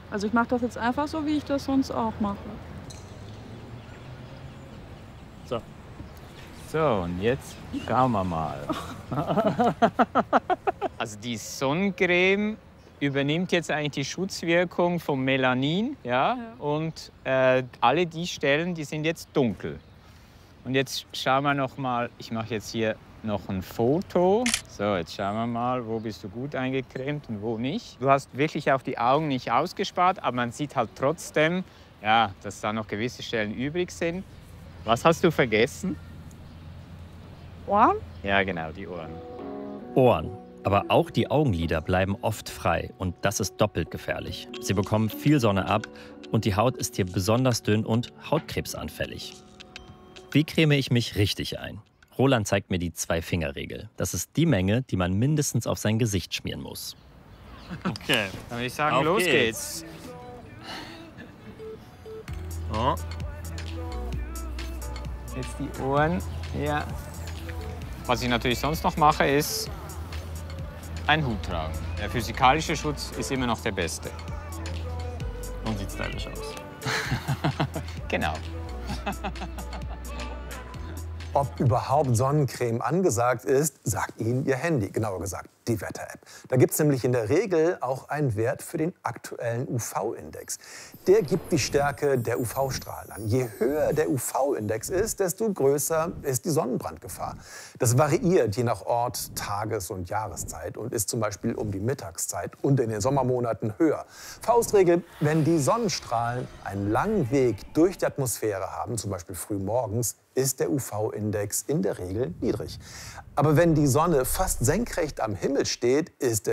Also ich mache das jetzt einfach so, wie ich das sonst auch mache. So. So, und jetzt schauen wir mal. Also die Sonnencreme übernimmt jetzt eigentlich die Schutzwirkung vom Melanin, ja? Ja. Und alle die Stellen, die sind jetzt dunkel. Und jetzt schauen wir noch mal, ich mache jetzt hier noch ein Foto. So, jetzt schauen wir mal, wo bist du gut eingecremt und wo nicht. Du hast wirklich auch die Augen nicht ausgespart, aber man sieht halt trotzdem, ja, dass da noch gewisse Stellen übrig sind. Was hast du vergessen? Ohren? Ja, genau, die Ohren. Ohren. Aber auch die Augenlider bleiben oft frei und das ist doppelt gefährlich. Sie bekommen viel Sonne ab und die Haut ist hier besonders dünn und hautkrebsanfällig. Wie creme ich mich richtig ein? Roland zeigt mir die Zwei-Finger-Regel. Das ist die Menge, die man mindestens auf sein Gesicht schmieren muss. Okay, dann würde ich sagen, Auf los geht's. geht's. Oh. Jetzt die Ohren. Ja. Was ich natürlich sonst noch mache, ist einen Hut tragen. Der physikalische Schutz ist immer noch der beste. Und sieht stylisch aus. Genau. Ob überhaupt Sonnencreme angesagt ist, sagt Ihnen Ihr Handy, genauer gesagt die Wetter-App. Da gibt es nämlich in der Regel auch einen Wert für den aktuellen UV-Index. Der gibt die Stärke der UV-Strahlen an. Je höher der UV-Index ist, desto größer ist die Sonnenbrandgefahr. Das variiert je nach Ort, Tages- und Jahreszeit und ist zum Beispiel um die Mittagszeit und in den Sommermonaten höher. Faustregel: Wenn die Sonnenstrahlen einen langen Weg durch die Atmosphäre haben, zum Beispiel früh morgens, ist der UV-Index in der Regel niedrig. Aber wenn die Sonne fast senkrecht am Himmel steht, ist